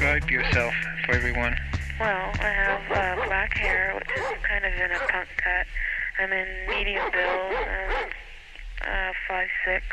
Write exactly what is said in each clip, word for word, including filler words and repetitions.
describe yourself for everyone? Well, I have uh, black hair, which is kind of in a punk cut. I'm in medium build. I'm uh, five six.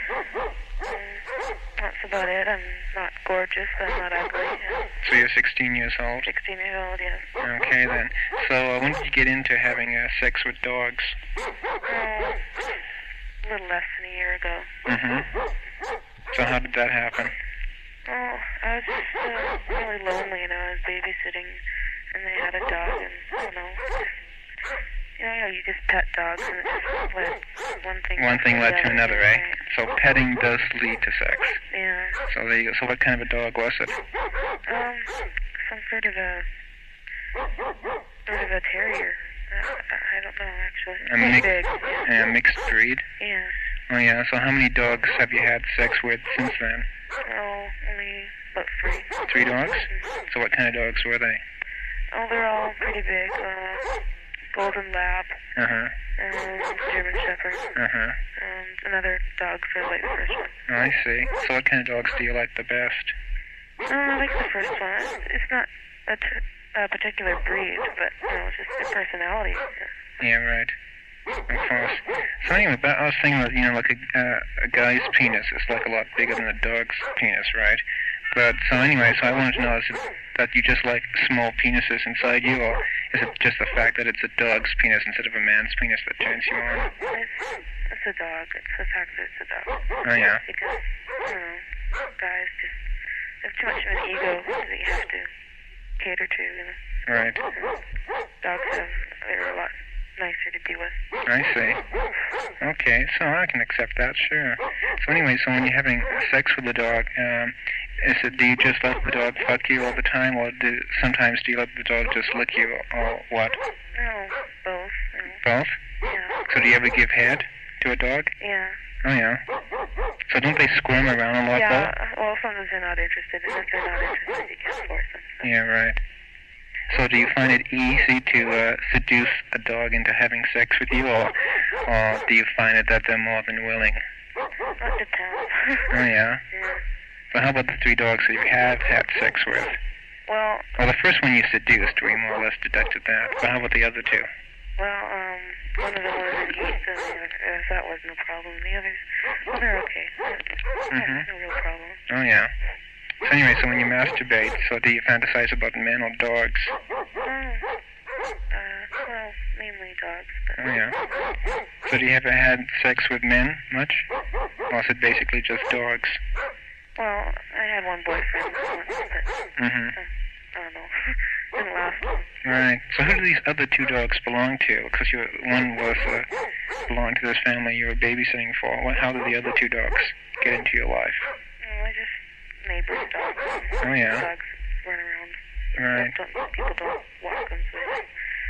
That's about it. I'm not gorgeous. I'm not ugly. Yeah. So you're sixteen years old? sixteen years old, yes. Okay, then. So uh, when did you get into having uh, sex with dogs? Oh, a little less than a year ago. Mm-hmm. So how did that happen? Oh, I was just uh, really lonely, and I was babysitting, and they had a dog, and I don't know. You know, you just pet dogs, and it just led one thing. One thing led to another, eh? Right. So petting does lead to sex. Yeah. So there you go. So what kind of a dog was it? Um, some sort of a, sort of a terrier. Uh, I don't know, actually. A mix, big. Yeah. a mixed breed? Yeah. Oh yeah. So how many dogs have you had sex with since then? Oh, only about three. Three dogs? So what kind of dogs were they? Oh, they're all pretty big. Uh, Golden Lab. Uh-huh. And German Shepherd. Uh-huh. And another dog for like the first one. Oh, I see. So what kind of dogs do you like the best? Oh, I like the first one. It's, it's not a, t- a particular breed, but, you know, it's just their personality. Yeah, right. Of course. So anyway, but I was thinking that, you know, like a, uh, a guy's penis is like a lot bigger than a dog's penis, right? But, so anyway, so I wanted to know, is it that you just like small penises inside you, or is it just the fact that it's a dog's penis instead of a man's penis that turns you on? It's, it's a dog. It's the fact that it's a dog. Oh, yeah. Because, I don't know, guys just have too much of an ego that you have to cater to, you know. Right. And dogs have, they're a lot nicer to be with. I see. Okay, so I can accept that, sure. So anyway, so when you're having sex with the dog, um, is it, do you just let the dog fuck you all the time, or do sometimes do you let the dog just lick you, or what? No, both. You know. Both? Yeah. So do you ever give head to a dog? Yeah. Oh yeah. So don't they squirm around a lot Yeah, though? well, sometimes they're not interested, and if they're not interested, you can't force them. So. Yeah, right. So do you find it easy to uh, seduce a dog into having sex with you, or, or do you find it that they're more than willing? That depends. Oh yeah. Yeah. So how about the three dogs that you have had sex with? Well, Well, the first one you seduced, we more or less deducted that. But how about the other two? well, um, one of them was in Houston, and uh, that wasn't a problem. The others, well, they're okay. Mhm. No real problem. Oh yeah. So anyway, so when you masturbate, so do you fantasize about men or dogs? Oh, uh, well, mainly dogs, but... Oh yeah. So do you ever had sex with men much? Or is it basically just dogs? Well, I had one boyfriend once, but, Mm-hmm. uh, I don't know, didn't last long. Right. So who do these other two dogs belong to? Because one was uh, belonged to this family you were babysitting for. What, how did the other two dogs get into your life? Well, I just neighbors' dogs. Oh yeah. Dogs run around. Right. Don't, don't, people don't walk them, so they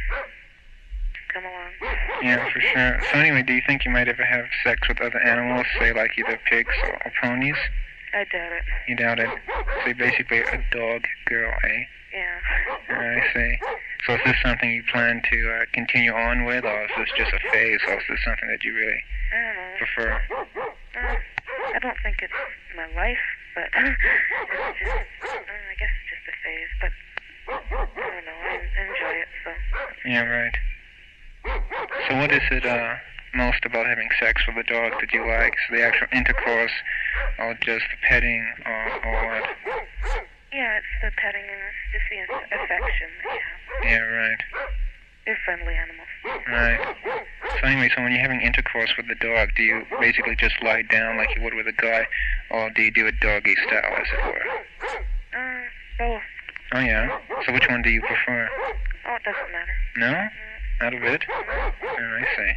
come along. Yeah, for sure. So anyway, do you think you might ever have sex with other animals, say like either pigs or, or ponies? I doubt it. You doubt it? So you're basically a dog girl, eh? Yeah. I see. So is this something you plan to uh, continue on with, or is this just a phase, or is this something that you really I don't know. prefer? Uh, I don't think it's my life, but it's just, uh, I guess it's just a phase, but I don't know, I enjoy it, so. Yeah, right. So what is it uh, most about having sex with a dog that you like? So the actual intercourse, or just the petting, or, or what? Yeah, it's the petting and it's just the affection that you have. Yeah, right. They're friendly animals. Right. So anyway, so when you're having intercourse with the dog, do you basically just lie down like you would with a guy, or do you do it doggy style, as it were? Uh, both. Oh yeah? So which one do you prefer? Oh, it doesn't matter. No? Not a bit? Oh, I see.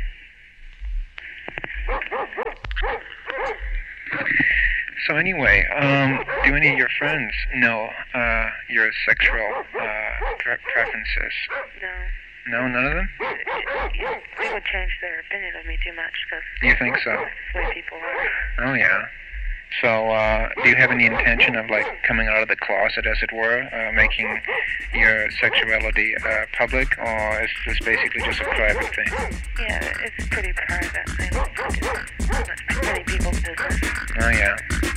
So anyway, um, do any of your friends know uh, your sexual uh, pre- preferences? No. No, none of them? It, it, it would change their opinion of me too much, because You think so? that's the way people are. Oh yeah. So, uh, do you have any intention of, like, coming out of the closet, as it were, uh, making your sexuality uh, public, or is this basically just a private thing? Yeah, it's pretty private. I don't think it's not many people's business. Oh, yeah.